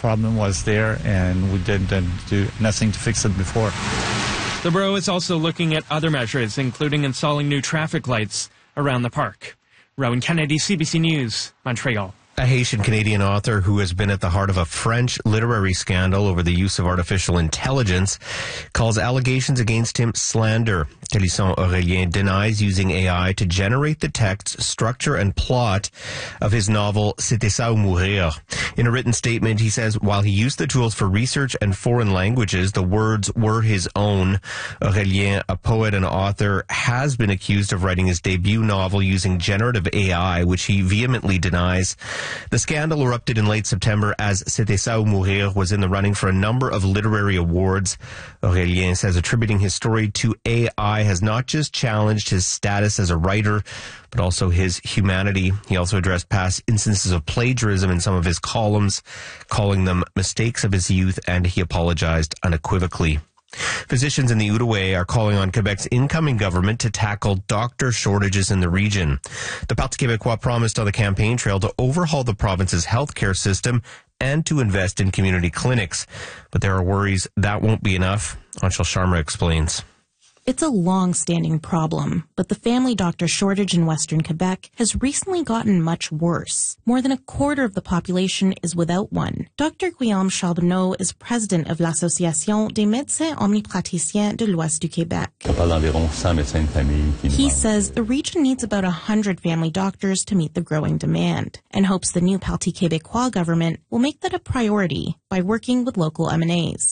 problem was there, and we didn't do nothing to fix it before. The borough is also looking at other measures, including installing new traffic lights around the park. Rowan Kennedy, CBC News, Montreal. A Haitian-Canadian author who has been at the heart of a French literary scandal over the use of artificial intelligence calls allegations against him slander. Télésson Aurélien denies using AI to generate the text, structure, and plot of his novel C'était ça ou mourir. In a written statement, he says while he used the tools for research and foreign languages, the words were his own. Aurélien, a poet and author, has been accused of writing his debut novel using generative AI, which he vehemently denies. The scandal erupted in late September as C'était ça ou mourir was in the running for a number of literary awards. Aurélien says attributing his story to AI has not just challenged his status as a writer, but also his humanity. He also addressed past instances of plagiarism in some of his columns, calling them mistakes of his youth, and he apologized unequivocally. Physicians in the Outaouais are calling on Quebec's incoming government to tackle doctor shortages in the region. The Parti québécois promised on the campaign trail to overhaul the province's healthcare system and to invest in community clinics. But there are worries that won't be enough. Anshul Sharma explains. It's a long-standing problem, but the family doctor shortage in Western Quebec has recently gotten much worse. More than a quarter of the population is without one. Dr. Guillaume Charbonneau is president of l'Association des médecins omnipraticiens de l'Ouest du Québec. He says the region needs about 100 family doctors to meet the growing demand, and hopes the new Parti québécois government will make that a priority by working with local MNAs.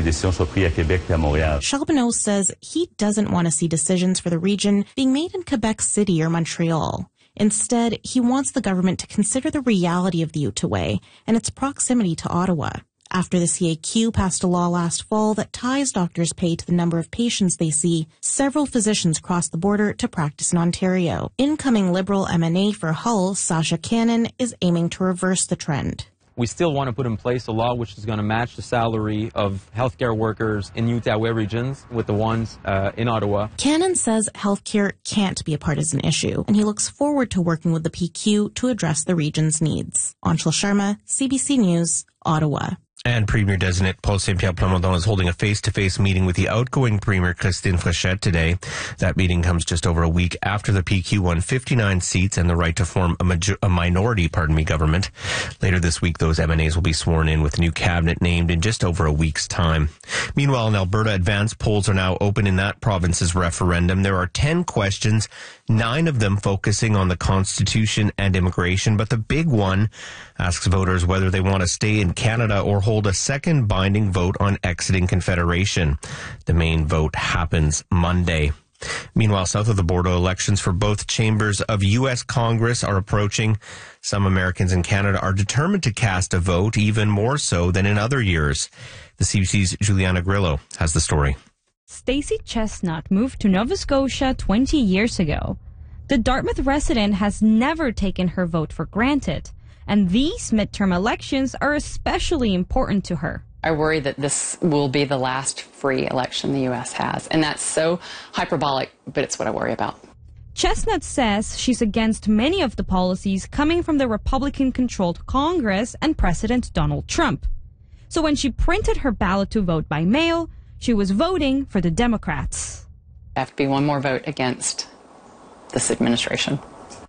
Charbonneau says he doesn't want to see decisions for the region being made in Quebec City or Montreal. Instead, he wants the government to consider the reality of the Outaouais and its proximity to Ottawa. After the CAQ passed a law last fall that ties doctors' pay to the number of patients they see, several physicians crossed the border to practice in Ontario. Incoming Liberal MNA for Hull, Sasha Cannon, is aiming to reverse the trend. We still want to put in place a law which is going to match the salary of healthcare workers in Outaouais regions with the ones in Ottawa. Cannon says healthcare can't be a partisan issue, and he looks forward to working with the PQ to address the region's needs. Anshul Sharma, CBC News, Ottawa. And Premier-designate Paul Saint-Pierre Plamondon is holding a face-to-face meeting with the outgoing Premier Christine Fréchette today. That meeting comes just over a week after the PQ won 59 seats and the right to form a minority government. Later this week, those MNAs will be sworn in with a new cabinet named in just over a week's time. Meanwhile, in Alberta, advanced polls are now open in that province's referendum. There are 10 questions, 9 of them focusing on the Constitution and immigration, but the big one asks voters whether they want to stay in Canada or hold a second binding vote on exiting Confederation. The main vote happens Monday. Meanwhile, south of the border, elections for both chambers of U.S. Congress are approaching. Some Americans in Canada are determined to cast a vote, even more so than in other years. The CBC's Juliana Grillo has the story. Stacy Chestnut moved to Nova Scotia 20 years ago. The Dartmouth resident has never taken her vote for granted, and these midterm elections are especially important to her. I worry that this will be the last free election the U.S. has, and that's so hyperbolic, but it's what I worry about. Chestnut says she's against many of the policies coming from the Republican-controlled Congress and President Donald Trump. So when she printed her ballot to vote by mail, she was voting for the Democrats. I have to be one more vote against this administration.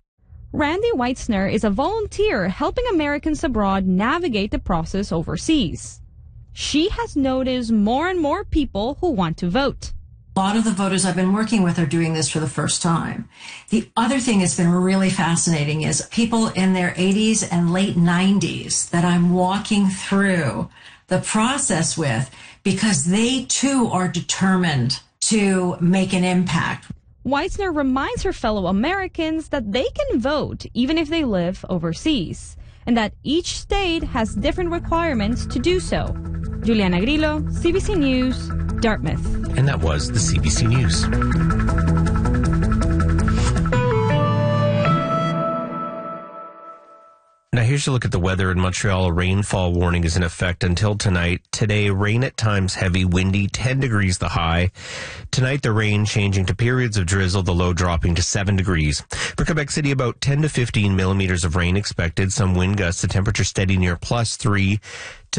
Randy Weitzner is a volunteer helping Americans abroad navigate the process overseas. She has noticed more and more people who want to vote. A lot of the voters I've been working with are doing this for the first time. The other thing that's been really fascinating is people in their 80s and late 90s that I'm walking through the process with, because they too are determined to make an impact. Weitzner reminds her fellow Americans that they can vote even if they live overseas, and that each state has different requirements to do so. Juliana Grillo, CBC News, Dartmouth. And that was the CBC News. Now here's a look at the weather in Montreal. A rainfall warning is in effect until tonight. Today, rain at times heavy, windy, 10 degrees the high. Tonight, the rain changing to periods of drizzle, the low dropping to 7 degrees. For Quebec City, about 10 to 15 millimeters of rain expected. Some wind gusts, the temperature steady near +3 to